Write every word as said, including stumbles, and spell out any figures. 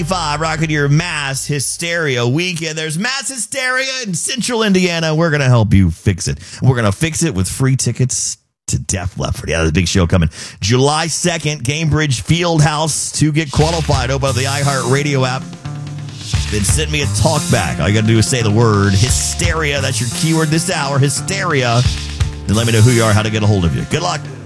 Five rocking your mass hysteria weekend. There's mass hysteria in Central Indiana. We're gonna help you fix it. We're gonna fix it with free tickets to Def Leppard. Yeah, there's a big show coming July second, Cambridge Fieldhouse. To get qualified, open up the iHeartRadio app. Then send me a talk back. All you gotta do is say the word hysteria. That's your keyword this hour, hysteria. Then let me know who you are, how to get a hold of you. Good luck.